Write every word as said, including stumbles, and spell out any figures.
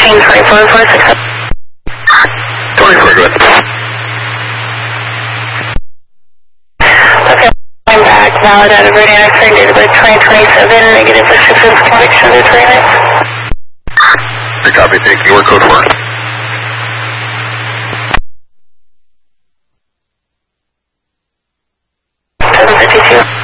Machine twenty-four four six. twenty-four, good. Okay, I'm back. Valid out of Viridian X-ray database twenty twenty-seven, negative restrictions, conviction to three minutes. Good copy, thank you. We're code four. seven fifty-two.